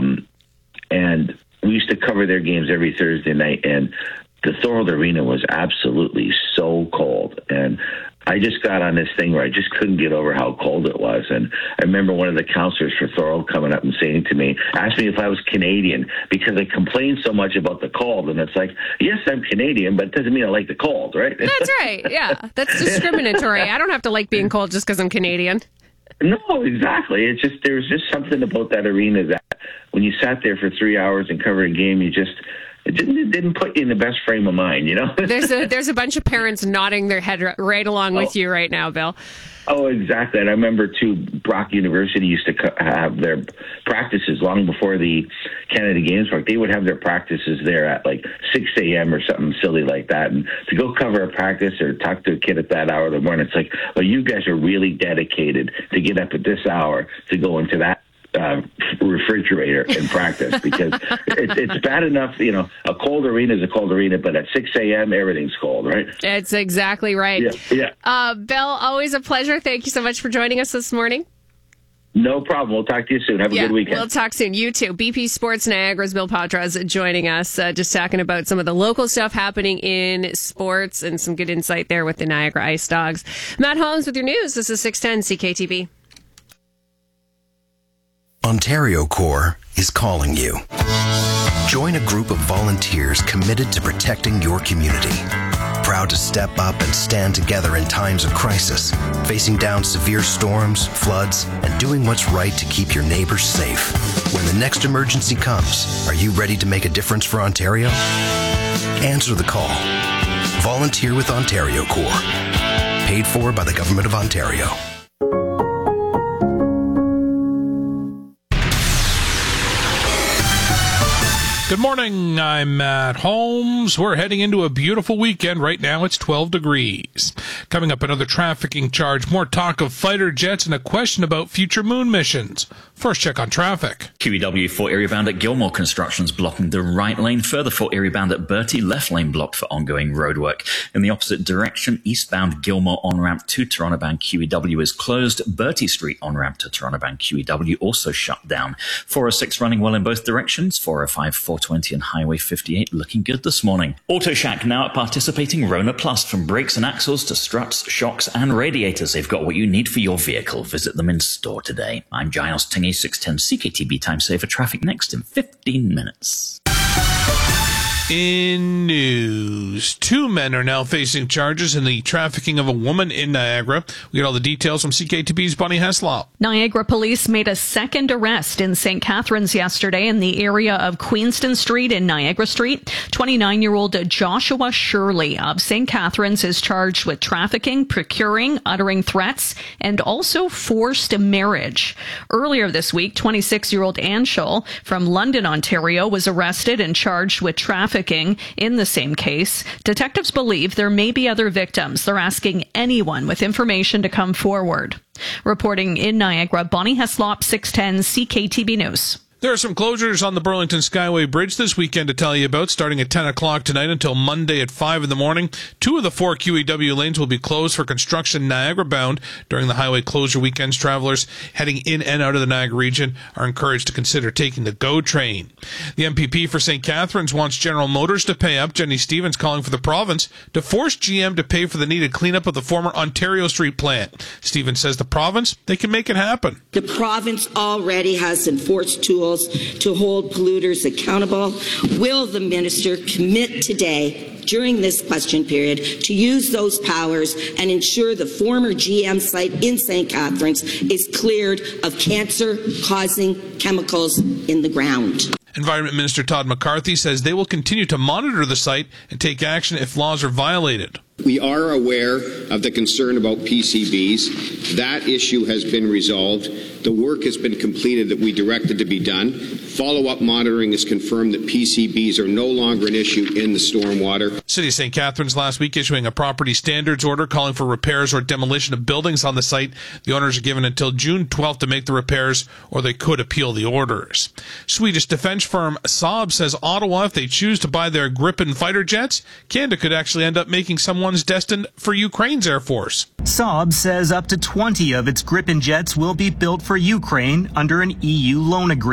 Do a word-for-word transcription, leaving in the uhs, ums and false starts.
Um, and we used to cover their games every Thursday night, and the Thorold Arena was absolutely so cold. And I just got on this thing where I just couldn't get over how cold it was. And I remember one of the counselors for Thorold coming up and saying to me, asked me if I was Canadian, because I complained so much about the cold. And it's like, yes, I'm Canadian, but it doesn't mean I like the cold, right? That's right. Yeah, that's discriminatory. I don't have to like being cold just because I'm Canadian. No, exactly. It's just, there's just something about that arena that when you sat there for three hours and covered a game, you just, it didn't, it didn't put you in the best frame of mind, you know? there's a there's a bunch of parents nodding their head right along with oh. you right now, Bill. Oh, exactly. And I remember, too, Brock University used to have their practices long before the Canada Games Park. They would have their practices there at like six a.m. or something silly like that. And to go cover a practice or talk to a kid at that hour of the morning, it's like, well, you guys are really dedicated to get up at this hour to go into that Uh, refrigerator in practice, because it's, it's bad enough, you know, a cold arena is a cold arena, but at six a.m. everything's cold, right? It's exactly right. Yeah. yeah. Uh, Bill, always a pleasure. Thank you so much for joining us this morning. No problem. We'll talk to you soon. Have a yeah, good weekend. We'll talk soon. You too. B P Sports Niagara's Bill Patras joining us, uh, just talking about some of the local stuff happening in sports and some good insight there with the Niagara Ice Dogs. Matt Holmes with your news. This is six ten C K T V. Ontario Corps is calling you. Join a group of volunteers committed to protecting your community. Proud to step up and stand together in times of crisis, facing down severe storms, floods, and doing what's right to keep your neighbors safe. When the next emergency comes, are you ready to make a difference for Ontario? Answer the call. Volunteer with Ontario Corps. Paid for by the Government of Ontario. Good morning, I'm Matt Holmes. We're heading into a beautiful weekend. Right now it's twelve degrees. Coming up, another trafficking charge, more talk of fighter jets, and a question about future moon missions. First, check on traffic. Q E W for area bound at Gilmore, construction's blocking the right lane. Further for area bound at Bertie, left lane blocked for ongoing roadwork. In the opposite direction, eastbound Gilmore on-ramp to Toronto bound Q E W is closed. Bertie Street on-ramp to Toronto bound Q E W also shut down. four oh six running well in both directions. four oh five, four twenty and Highway fifty-eight looking good this morning. Auto Shack now at participating Rona Plus. From brakes and axles to struts, shocks and radiators, they've got what you need for your vehicle. Visit them in store today. I'm Giles Tingy, six ten C K T B Time Saver Traffic next in fifteen minutes. In news, two men are now facing charges in the trafficking of a woman in Niagara. We get all the details from C K T B's Bonnie Heslop. Niagara police made a second arrest in Saint Catharines yesterday in the area of Queenston Street and Niagara Street. twenty-nine-year-old Joshua Shirley of Saint Catharines is charged with trafficking, procuring, uttering threats, and also forced marriage. Earlier this week, twenty-six-year-old Anshul from London, Ontario, was arrested and charged with trafficking in the same case. Detectives believe there may be other victims. They're asking anyone with information to come forward. Reporting in Niagara, Bonnie Heslop, six ten C K T B News. There are some closures on the Burlington Skyway Bridge this weekend to tell you about, starting at ten o'clock tonight until Monday at five in the morning. Two of the four Q E W lanes will be closed for construction Niagara bound during the highway closure weekends. Travelers heading in and out of the Niagara region are encouraged to consider taking the GO train. The M P P for Saint Catharines wants General Motors to pay up. Jenny Stevens calling for the province to force G M to pay for the needed cleanup of the former Ontario Street plant. Stevens says the province, they can make it happen. The province already has enforced tools to hold polluters accountable. Will the minister commit today, during this question period, to use those powers and ensure the former G M site in Saint Catharines is cleared of cancer-causing chemicals in the ground? Environment Minister Todd McCarthy says they will continue to monitor the site and take action if laws are violated. We are aware of the concern about P C Bs. That issue has been resolved. The work has been completed that we directed to be done. Follow-up monitoring has confirmed that P C Bs are no longer an issue in the stormwater. City of Saint Catharines last week issuing a property standards order calling for repairs or demolition of buildings on the site. The owners are given until June twelfth to make the repairs, or they could appeal the orders. Swedish defense firm Saab says Ottawa, if they choose to buy their Gripen fighter jets, Canada could actually end up making some ones destined for Ukraine's Air Force. Saab says up to twenty of its Gripen jets will be built for Ukraine under an E U loan agreement.